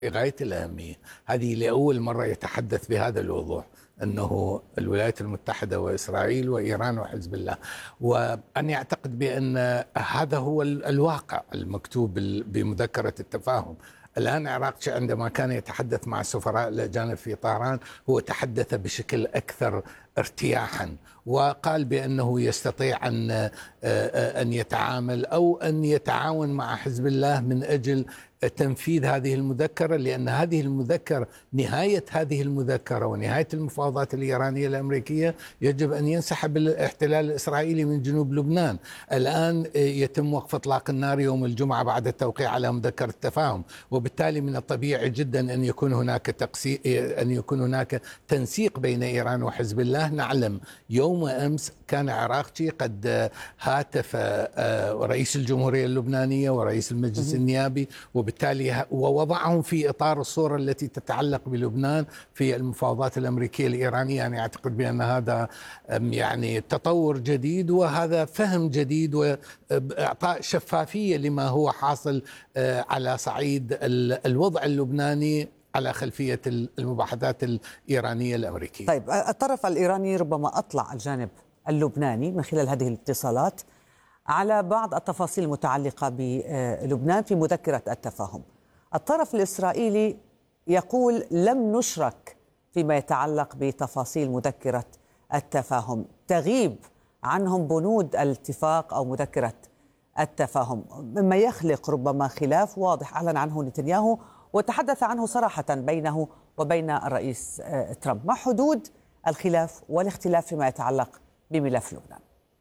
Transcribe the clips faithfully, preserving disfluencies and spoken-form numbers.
غاية الأهمية. هذه لأول مرة يتحدث بهذا الوضوح أنه الولايات المتحدة وإسرائيل وإيران وحزب الله، وأن يعتقد بأن هذا هو الواقع المكتوب بمذكرة التفاهم. الآن عراقچي عندما كان يتحدث مع السفراء الأجانب في طهران هو تحدث بشكل أكثر ارتياحا، وقال بأنه يستطيع أن أن يتعامل أو أن يتعاون مع حزب الله من أجل تنفيذ هذه المذكرة، لأن هذه المذكرة نهاية هذه المذكرة ونهاية المفاوضات الإيرانية الأمريكية يجب أن ينسحب الاحتلال الإسرائيلي من جنوب لبنان. الآن يتم وقف إطلاق النار يوم الجمعة بعد التوقيع على مذكرة التفاهم، وبالتالي من الطبيعي جدا أن يكون هناك تقسيم أن يكون هناك تنسيق بين إيران وحزب الله. نعلم يوم أمس كان عراقچي قد هاتف رئيس الجمهورية اللبنانية ورئيس المجلس النيابي، وبالتالي ووضعهم في إطار الصورة التي تتعلق بلبنان في المفاوضات الأمريكية الإيرانية. يعني أعتقد بأن هذا يعني تطور جديد، وهذا فهم جديد وإعطاء شفافية لما هو حاصل على صعيد الوضع اللبناني على خلفية المباحثات الإيرانية الأمريكية. طيب، الطرف الإيراني ربما أطلع الجانب اللبناني من خلال هذه الاتصالات على بعض التفاصيل المتعلقة بلبنان في مذكرة التفاهم. الطرف الإسرائيلي يقول لم نشرك فيما يتعلق بتفاصيل مذكرة التفاهم، تغيب عنهم بنود الاتفاق أو مذكرة التفاهم، مما يخلق ربما خلاف واضح أعلن عنه نتنياهو وتحدث عنه صراحة بينه وبين الرئيس ترامب. ما حدود الخلاف والاختلاف فيما يتعلق بملف لبنان؟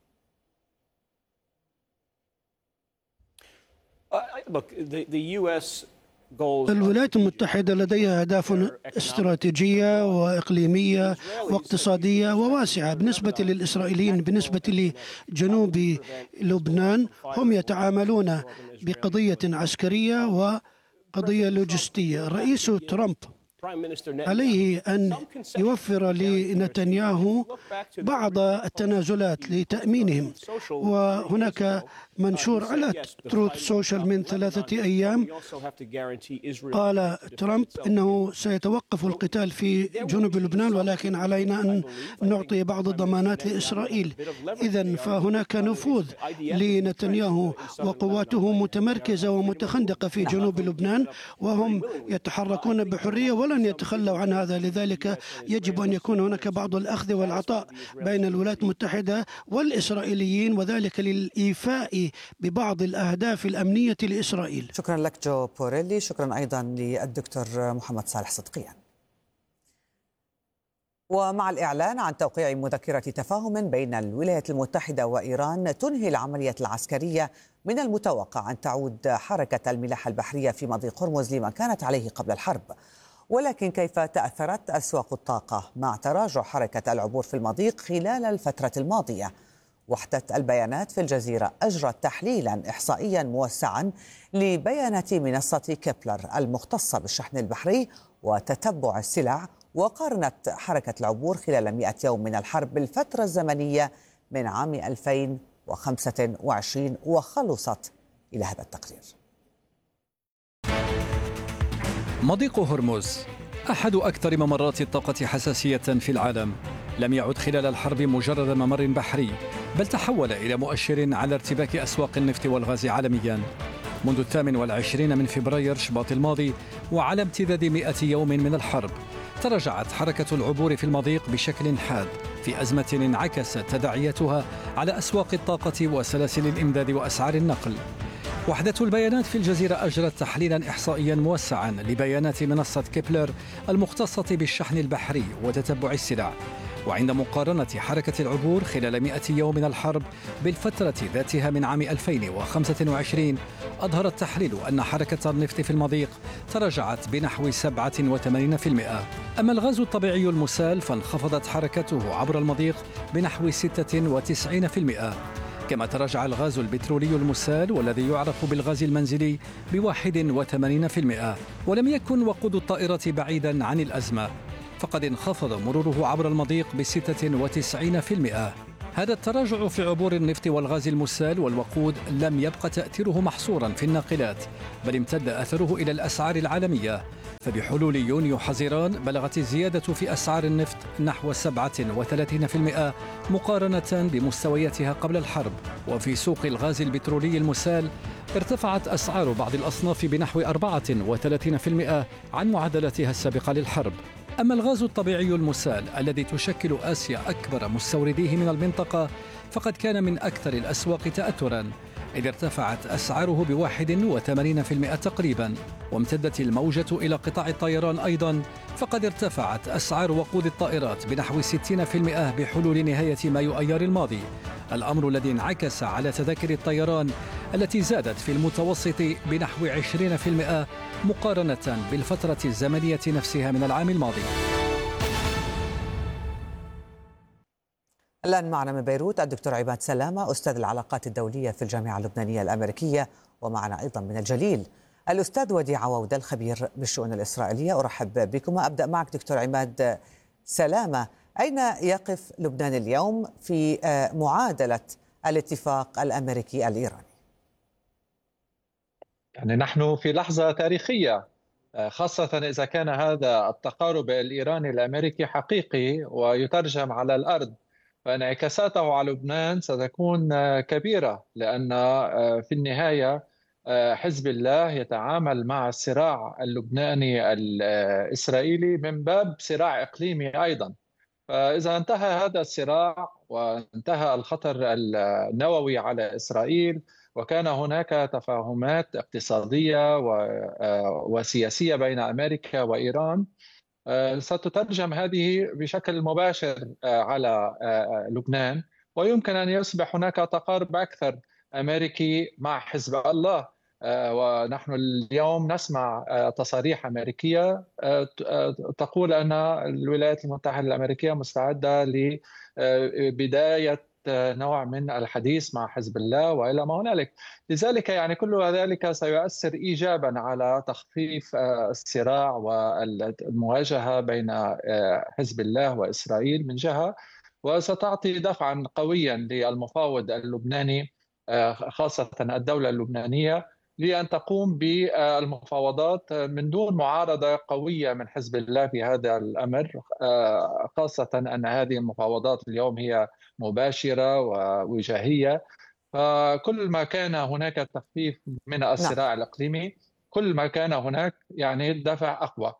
الولايات المتحدة لديها أهداف استراتيجية وإقليمية واقتصادية وواسعة. بالنسبة للإسرائيليين، بالنسبة لجنوب لبنان، هم يتعاملون بقضية عسكرية وقضية لوجستية. الرئيس ترامب عليه أن يوفر لنتنياهو بعض التنازلات لتأمينهم. وهناك منشور على تروث سوشيال من ثلاثة أيام قال ترامب إنه سيتوقف القتال في جنوب لبنان، ولكن علينا أن نعطي بعض الضمانات لإسرائيل. إذن فهناك نفوذ لنتنياهو وقواته متمركزة ومتخندقة في جنوب لبنان، وهم يتحركون بحرية ولن يتخلوا عن هذا. لذلك يجب أن يكون هناك بعض الأخذ والعطاء بين الولايات المتحدة والإسرائيليين، وذلك للإيفاء ببعض الأهداف الأمنية لإسرائيل. شكرا لك جو بوريلي، شكرا أيضا للدكتور محمد صالح صدقيان. ومع الإعلان عن توقيع مذكرة تفاهم بين الولايات المتحدة وإيران تنهي العملية العسكرية، من المتوقع أن تعود حركة الملاحة البحرية في مضيق هرمز لما كانت عليه قبل الحرب. ولكن كيف تأثرت أسواق الطاقة مع تراجع حركة العبور في المضيق خلال الفترة الماضية؟ وحدة البيانات في الجزيرة أجرت تحليلا إحصائيا موسعا لبيانات منصة كيبلر المختصة بالشحن البحري وتتبع السلع، وقارنت حركة العبور خلال مئة يوم من الحرب بالفترة الزمنية من عام ألفين وخمسة وعشرين، وخلصت إلى هذا التقرير. مضيق هرمز أحد أكثر ممرات الطاقة حساسية في العالم. لم يعد خلال الحرب مجرد ممر بحري، بل تحول إلى مؤشر على ارتباك أسواق النفط والغاز عالميا. منذ الثامن والعشرين من فبراير شباط الماضي، وعلى امتداد مئة يوم من الحرب، تراجعت حركة العبور في المضيق بشكل حاد في أزمة انعكست تداعياتها على أسواق الطاقة وسلاسل الإمداد وأسعار النقل. وحدة البيانات في الجزيرة أجرت تحليلا إحصائيا موسعا لبيانات منصة كيبلر المختصة بالشحن البحري وتتبع السلع. وعند مقارنة حركة العبور خلال مئة يوم من الحرب بالفترة ذاتها من عام ألفين وخمسة وعشرين، أظهر التحليل أن حركة النفط في المضيق تراجعت بنحو سبعة وثمانين بالمئة. أما الغاز الطبيعي المسال فانخفضت حركته عبر المضيق بنحو ستة وتسعين بالمئة. كما تراجع الغاز البترولي المسال والذي يعرف بالغاز المنزلي بواحد وثمانين بالمئة. ولم يكن وقود الطائرة بعيدا عن الأزمة، فقد انخفض مروره عبر المضيق بستة وتسعين بالمئة. هذا التراجع في عبور النفط والغاز المسال والوقود لم يبقى تأثيره محصورا في الناقلات، بل امتد أثره إلى الأسعار العالمية، فبحلول يونيو حزيران بلغت الزيادة في أسعار النفط نحو سبعة وثلاثين بالمئة مقارنة بمستوياتها قبل الحرب. وفي سوق الغاز البترولي المسال ارتفعت أسعار بعض الأصناف بنحو أربعة وثلاثين بالمئة عن معدلاتها السابقة للحرب. أما الغاز الطبيعي المسال الذي تشكل آسيا أكبر مستورديه من المنطقة فقد كان من أكثر الأسواق تأثراً، إذ ارتفعت أسعاره بواحد وثمانين بالمئة تقريباً. وامتدت الموجة إلى قطاع الطيران أيضاً، فقد ارتفعت أسعار وقود الطائرات بنحو ستين بالمئة بحلول نهاية مايو أيار الماضي، الأمر الذي انعكس على تذاكر الطيران التي زادت في المتوسط بنحو عشرين بالمئة مقارنة بالفترة الزمنية نفسها من العام الماضي. الآن معنا من بيروت الدكتور عماد سلامة أستاذ العلاقات الدولية في الجامعة اللبنانية الأمريكية، ومعنا أيضا من الجليل الأستاذ وديع عوودة الخبير بالشؤون الإسرائيلية. أرحب بكم. أبدأ معك دكتور عماد سلامة، أين يقف لبنان اليوم في معادلة الاتفاق الأمريكي الإيراني؟ يعني نحن في لحظة تاريخية، خاصة إذا كان هذا التقارب الإيراني الأمريكي حقيقي ويترجم على الأرض، فانعكاساته على لبنان ستكون كبيرة، لأن في النهاية حزب الله يتعامل مع الصراع اللبناني الإسرائيلي من باب صراع إقليمي أيضا. فإذا انتهى هذا الصراع وانتهى الخطر النووي على إسرائيل وكان هناك تفاهمات اقتصادية وسياسية بين أمريكا وإيران، ستترجم هذه بشكل مباشر على لبنان، ويمكن أن يصبح هناك تقارب أكثر أمريكي مع حزب الله. ونحن اليوم نسمع تصاريح أمريكية تقول أن الولايات المتحدة الأمريكية مستعدة لبداية نوع من الحديث مع حزب الله وإلى ما هنالك. لذلك يعني كل ذلك سيؤثر إيجابا على تخفيف الصراع والمواجهة بين حزب الله وإسرائيل من جهة، وستعطي دفعا قويا للمفاوض اللبناني خاصة الدولة اللبنانية لأن تقوم بالمفاوضات من دون معارضة قوية من حزب الله في هذا الأمر، خاصة أن هذه المفاوضات اليوم هي مباشرة ووجاهية. فكل ما كان هناك تخفيف من الصراع الإقليمي كل ما كان هناك يعني دفع أقوى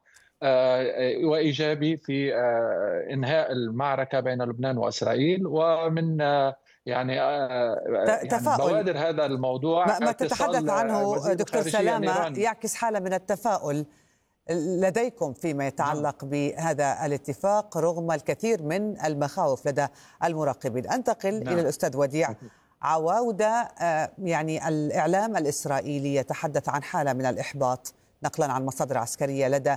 وإيجابي في إنهاء المعركة بين لبنان وإسرائيل. ومن يعني, يعني بوادر هذا الموضوع ما, ما تتحدث عنه دكتور سلامة يعكس حالة من التفاؤل لديكم فيما يتعلق نعم. بهذا الاتفاق رغم الكثير من المخاوف لدى المراقبين. أنتقل نعم. إلى الأستاذ وديع عوودة. يعني الإعلام الإسرائيلي يتحدث عن حالة من الإحباط نقلا عن مصادر عسكرية لدى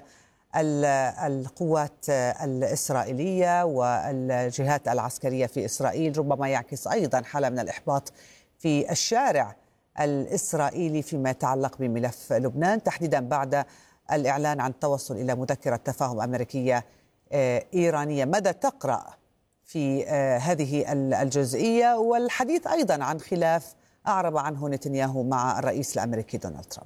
القوات الإسرائيلية والجهات العسكرية في إسرائيل، ربما يعكس أيضا حالة من الإحباط في الشارع الإسرائيلي فيما يتعلق بملف لبنان، تحديدا بعد الإعلان عن التوصل إلى مذكرة تفاهم أمريكية إيرانية. ماذا تقرأ في هذه الجزئية والحديث أيضا عن خلاف أعرب عنه نتنياهو مع الرئيس الأمريكي دونالد ترامب؟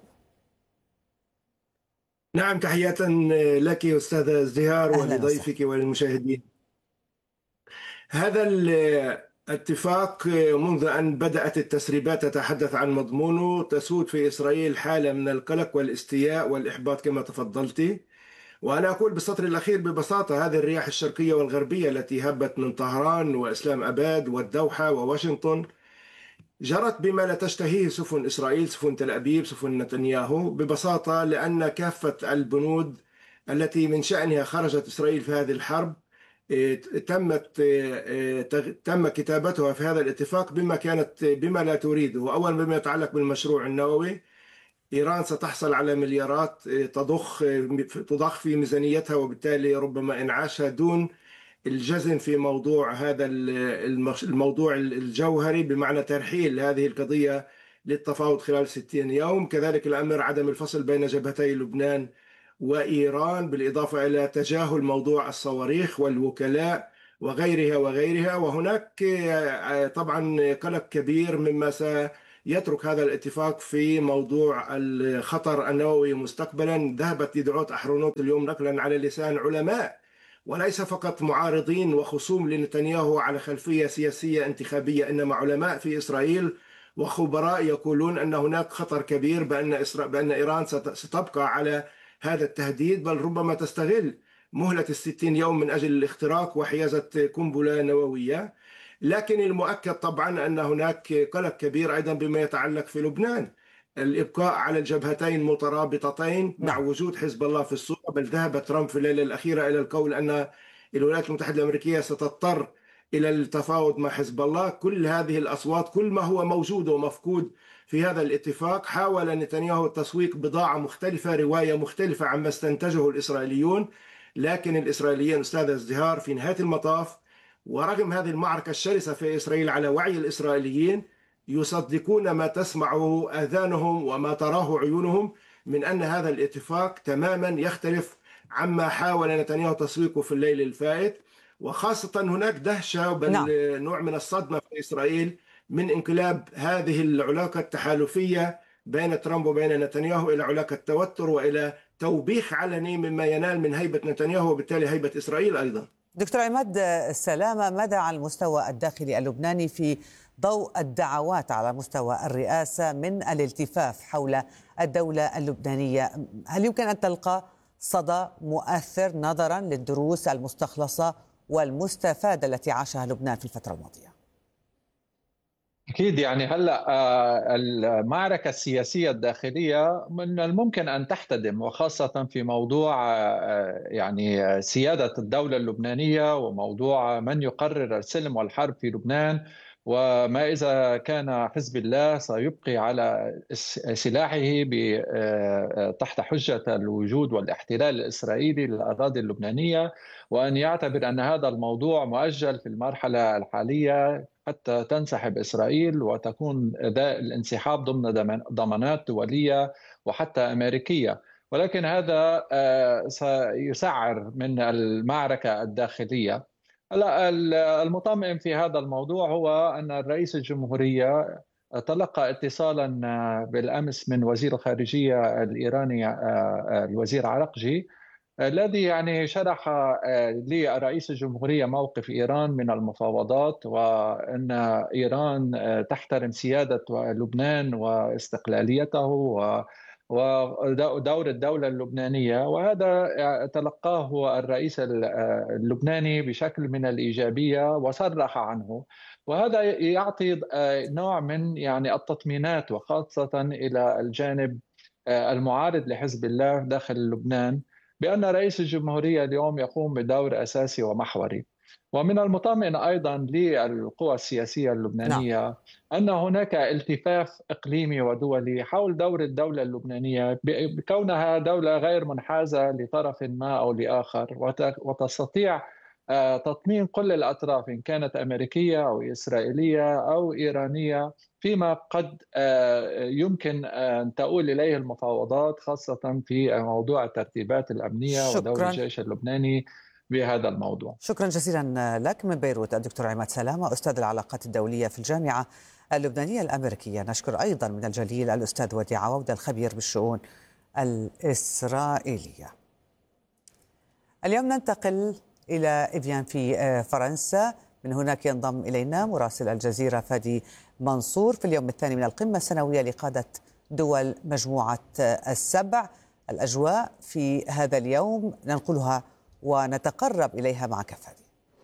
نعم، تحية لك أستاذ ازدهار ولضيفك وللمشاهدين. هذا الاتفاق منذ أن بدأت التسريبات تتحدث عن مضمونه تسود في إسرائيل حالة من القلق والاستياء والإحباط كما تفضلت. وأنا أقول بالسطر الأخير ببساطة هذه الرياح الشرقية والغربية التي هبت من طهران وإسلام أباد والدوحة وواشنطن جرت بما لا تشتهيه سفن إسرائيل، سفن تل أبيب، سفن نتنياهو، ببساطة لأن كافة البنود التي من شأنها خرجت إسرائيل في هذه الحرب تمت تم كتابتها في هذا الاتفاق بما كانت بما لا تريده. أولا بما يتعلق بالمشروع النووي، إيران ستحصل على مليارات تضخ تضخ في ميزانيتها، وبالتالي ربما إنعاشها دون الجزم في موضوع هذا الموضوع الجوهري بمعنى ترحيل هذه القضية للتفاوض خلال ستين يوم. كذلك الأمر عدم الفصل بين جبهتي لبنان وإيران، بالإضافة إلى تجاهل موضوع الصواريخ والوكلاء وغيرها وغيرها. وهناك طبعا قلق كبير مما يترك هذا الاتفاق في موضوع الخطر النووي مستقبلا. ذهبت دعوة أحرونوت اليوم نقلا على لسان علماء وليس فقط معارضين وخصوم لنتنياهو على خلفية سياسية انتخابية، إنما علماء في إسرائيل وخبراء يقولون أن هناك خطر كبير بأن إسرائيل بأن إيران ستبقى على هذا التهديد، بل ربما تستغل مهلة الستين يوم من أجل الاختراق وحيازة قنبلة نووية. لكن المؤكد طبعا أن هناك قلق كبير أيضا بما يتعلق في لبنان، الإبقاء على الجبهتين مترابطتين مع وجود حزب الله في الصورة. بل ذهب ترامب في الليلة الأخيرة إلى القول أن الولايات المتحدة الأمريكية ستضطر إلى التفاوض مع حزب الله. كل هذه الأصوات، كل ما هو موجود ومفقود في هذا الاتفاق، حاول نتنياهو التسويق بضاعة مختلفة، رواية مختلفة عما استنتجه الإسرائيليون. لكن الإسرائيليين أستاذ ازدهار في نهاية المطاف، ورغم هذه المعركة الشرسة في إسرائيل على وعي الإسرائيليين، يصدقون ما تسمعه آذانهم وما تراه عيونهم من أن هذا الاتفاق تماما يختلف عما حاول نتنياهو تسويقه في الليل الفائت. وخاصة هناك دهشة بل نعم. نوع من الصدمة في إسرائيل من انقلاب هذه العلاقة التحالفية بين ترامب وبين نتنياهو إلى علاقة توتر وإلى توبيخ علني مما ينال من هيبة نتنياهو وبالتالي هيبة إسرائيل أيضا. دكتور عماد سلامة، ماذا عن المستوى الداخلي اللبناني في ضوء الدعوات على مستوى الرئاسة من الالتفاف حول الدولة اللبنانية؟ هل يمكن أن تلقى صدى مؤثر نظرا للدروس المستخلصة والمستفادة التي عاشها لبنان في الفترة الماضية؟ أكيد، يعني هلأ المعركة السياسية الداخلية من الممكن أن تحتدم، وخاصة في موضوع يعني سيادة الدولة اللبنانية وموضوع من يقرر السلم والحرب في لبنان، وما إذا كان حزب الله سيبقي على سلاحه تحت حجة الوجود والاحتلال الإسرائيلي للأراضي اللبنانية، وأن يعتبر أن هذا الموضوع مؤجل في المرحلة الحالية حتى تنسحب إسرائيل وتكون الانسحاب ضمن ضمانات دولية وحتى أمريكية. ولكن هذا سيسعر من المعركة الداخلية. المطمئن في هذا الموضوع هو أن الرئيس الجمهورية تلقى اتصالا بالأمس من وزير الخارجية الإيراني الوزير عرقجي، الذي يعني شرح لرئيس الجمهورية موقف إيران من المفاوضات، وأن إيران تحترم سيادة لبنان واستقلاليته ودور الدولة اللبنانية. وهذا تلقاه الرئيس اللبناني بشكل من الإيجابية وصرح عنه، وهذا يعطي نوع من يعني التطمينات، وخاصة إلى الجانب المعارض لحزب الله داخل لبنان، بأن رئيس الجمهورية اليوم يقوم بدور أساسي ومحوري. ومن المطمئن أيضا للقوى السياسية اللبنانية نعم. أن هناك التفاف إقليمي ودولي حول دور الدولة اللبنانية بكونها دولة غير منحازة لطرف ما أو لآخر، وتستطيع تطمين كل الأطراف إن كانت أمريكية أو إسرائيلية أو إيرانية فيما قد يمكن أن تؤول إليه المفاوضات، خاصة في موضوع الترتيبات الأمنية شكراً. ودور الجيش اللبناني بهذا الموضوع. شكرا جزيلا لك من بيروت الدكتور عماد سلامة، أستاذ العلاقات الدولية في الجامعة اللبنانية الأمريكية. نشكر أيضا من الجليل الأستاذ ودي عوودة الخبير بالشؤون الإسرائيلية. اليوم ننتقل إلى إفيان في فرنسا، من هناك ينضم إلينا مراسل الجزيرة فادي منصور في اليوم الثاني من القمة السنوية لقادة دول مجموعة السبع. الأجواء في هذا اليوم ننقلها ونتقرب إليها معك فادي.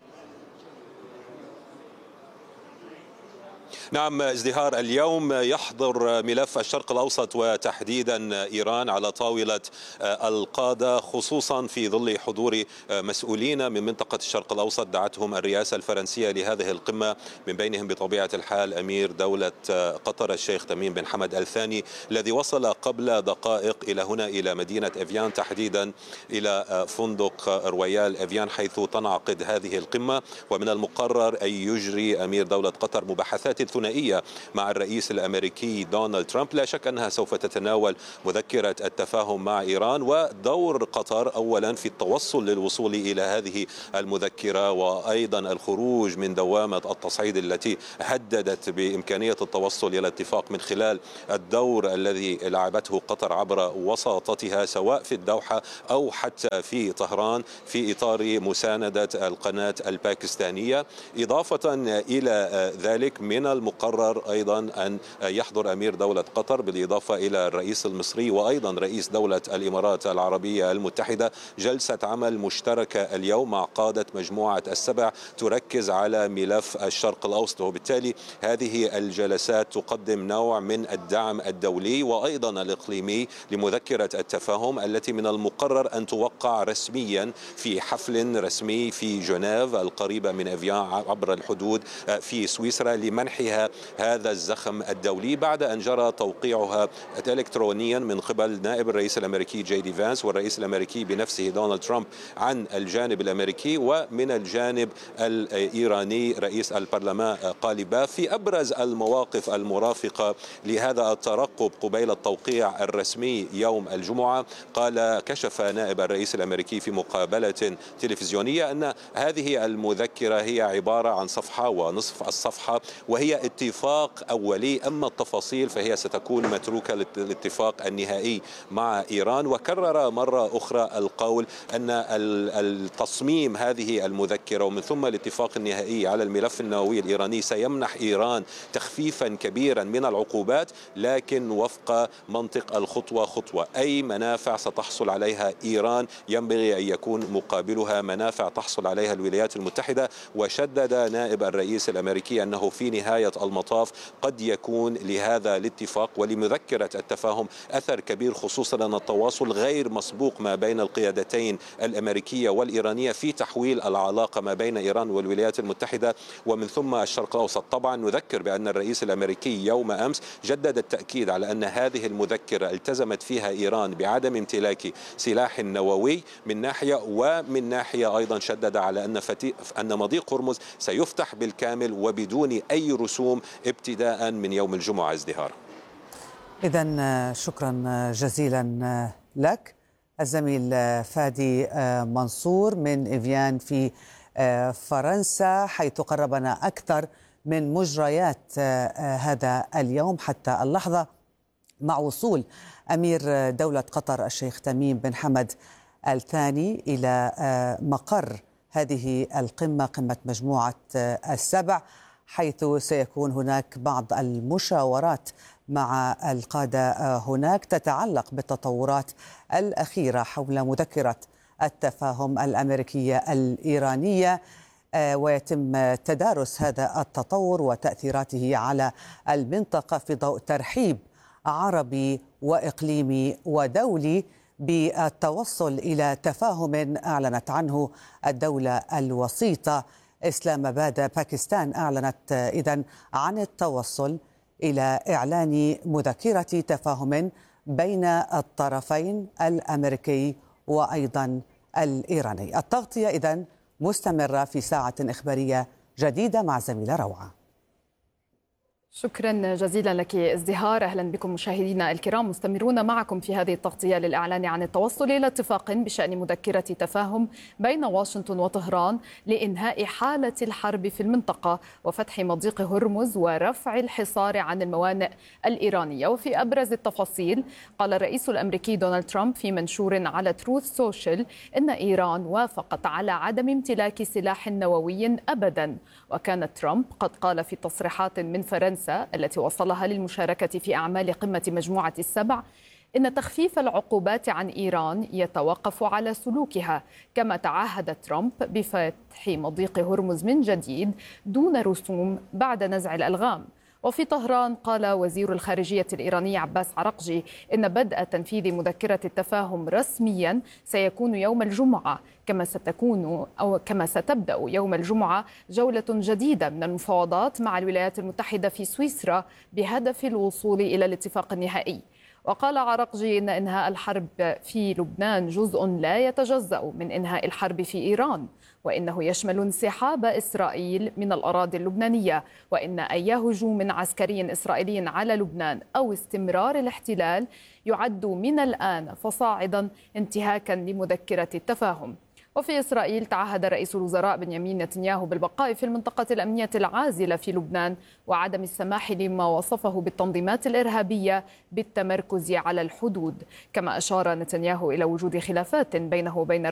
نعم ازدهار، اليوم يحضر ملف الشرق الأوسط وتحديدا إيران على طاولة القادة، خصوصا في ظل حضور مسؤولين من منطقة الشرق الأوسط دعتهم الرئاسة الفرنسية لهذه القمة، من بينهم بطبيعة الحال أمير دولة قطر الشيخ تميم بن حمد الثاني، الذي وصل قبل دقائق إلى هنا إلى مدينة إفيان، تحديدا إلى فندق رويال إفيان حيث تنعقد هذه القمة. ومن المقرر أن يجري أمير دولة قطر مباحثات ثنائية مع الرئيس الأمريكي دونالد ترامب لا شك أنها سوف تتناول مذكرة التفاهم مع إيران ودور قطر أولا في التوصل للوصول إلى هذه المذكرة، وأيضا الخروج من دوامة التصعيد التي هددت بإمكانية التوصل إلى اتفاق من خلال الدور الذي لعبته قطر عبر وساطتها سواء في الدوحة أو حتى في طهران في إطار مساندة القناة الباكستانية. إضافة إلى ذلك من المقرر أيضا أن يحضر أمير دولة قطر بالإضافة إلى الرئيس المصري وأيضا رئيس دولة الإمارات العربية المتحدة جلسة عمل مشتركة اليوم مع قادة مجموعة السبع تركز على ملف الشرق الأوسط، وبالتالي هذه الجلسات تقدم نوع من الدعم الدولي وأيضا الإقليمي لمذكرة التفاهم التي من المقرر أن توقع رسميا في حفل رسمي في جنيف القريبة من افيان عبر الحدود في سويسرا لمنحها هذا الزخم الدولي بعد أن جرى توقيعها إلكترونيا من قبل نائب الرئيس الأمريكي جي دي فانس والرئيس الأمريكي بنفسه دونالد ترامب عن الجانب الأمريكي، ومن الجانب الإيراني رئيس البرلمان قاليباف. في أبرز المواقف المرافقة لهذا الترقب قبيل التوقيع الرسمي يوم الجمعة، قال كشف نائب الرئيس الأمريكي في مقابلة تلفزيونية أن هذه المذكرة هي عبارة عن صفحة ونصف الصفحة وهي اتفاق أولي، أما التفاصيل فهي ستكون متروكة للاتفاق النهائي مع إيران. وكرر مرة أخرى القول أن التصميم هذه المذكرة ومن ثم الاتفاق النهائي على الملف النووي الإيراني سيمنح إيران تخفيفا كبيرا من العقوبات، لكن وفق منطق الخطوة خطوة. أي منافع ستحصل عليها إيران ينبغي أن يكون مقابلها منافع تحصل عليها الولايات المتحدة. وشدد نائب الرئيس الأمريكي أنه في نهاية المطاف قد يكون لهذا الاتفاق ولمذكرة التفاهم أثر كبير، خصوصا أن التواصل غير مسبوق ما بين القيادتين الأمريكية والإيرانية في تحويل العلاقة ما بين إيران والولايات المتحدة ومن ثم الشرق الأوسط. طبعا نذكر بأن الرئيس الأمريكي يوم أمس جدد التأكيد على أن هذه المذكرة التزمت فيها إيران بعدم امتلاك سلاح نووي من ناحية، ومن ناحية أيضا شدد على أن أن مضيق هرمز سيفتح بالكامل وبدون أي رسوم ابتداء من يوم الجمعة. ازدهار. إذن شكرا جزيلا لك الزميل فادي منصور من إفيان في فرنسا، حيث قربنا أكثر من مجريات هذا اليوم حتى اللحظة مع وصول أمير دولة قطر الشيخ تميم بن حمد الثاني إلى مقر هذه القمة، قمة مجموعة السبع، حيث سيكون هناك بعض المشاورات مع القادة هناك تتعلق بالتطورات الأخيرة حول مذكرة التفاهم الأمريكية الإيرانية، ويتم تدارس هذا التطور وتأثيراته على المنطقة في ضوء ترحيب عربي وإقليمي ودولي بالتوصل إلى تفاهم أعلنت عنه الدولة الوسيطة إسلام آباد. باكستان أعلنت إذن عن التوصل إلى إعلان مذكرة تفاهم بين الطرفين الأمريكي وأيضا الإيراني. التغطية إذن مستمرة في ساعة إخبارية جديدة مع زميلة روعة. شكرا جزيلا لك ازدهار. أهلا بكم مشاهدينا الكرام، مستمرون معكم في هذه التغطية للإعلان عن التوصل إلى اتفاق بشأن مذكرة تفاهم بين واشنطن وطهران لإنهاء حالة الحرب في المنطقة وفتح مضيق هرمز ورفع الحصار عن الموانئ الإيرانية. وفي أبرز التفاصيل قال الرئيس الأمريكي دونالد ترامب في منشور على تروث سوشيال إن إيران وافقت على عدم امتلاك سلاح نووي أبدا. وكان ترامب قد قال في تصريحات من فرنسا التي وصلها للمشاركة في أعمال قمة مجموعة السبع إن تخفيف العقوبات عن إيران يتوقف على سلوكها، كما تعهد ترامب بفتح مضيق هرمز من جديد دون رسوم بعد نزع الألغام. وفي طهران قال وزير الخارجية الإيراني عباس عرقجي إن بدء تنفيذ مذكرة التفاهم رسميا سيكون يوم الجمعة، كما ستكون أو كما ستبدأ يوم الجمعة جولة جديدة من المفاوضات مع الولايات المتحدة في سويسرا بهدف الوصول إلى الاتفاق النهائي. وقال عراقجي إن إنهاء الحرب في لبنان جزء لا يتجزأ من إنهاء الحرب في إيران، وإنه يشمل انسحاب إسرائيل من الأراضي اللبنانية، وإن أي هجوم عسكري إسرائيلي على لبنان أو استمرار الاحتلال يعد من الآن فصاعدا انتهاكا لمذكرة التفاهم. وفي إسرائيل تعهد رئيس الوزراء بنيامين نتنياهو بالبقاء في المنطقة الأمنية العازلة في لبنان وعدم السماح لما وصفه بالتنظيمات الإرهابية بالتمركز على الحدود. كما أشار نتنياهو إلى وجود خلافات بينه وبين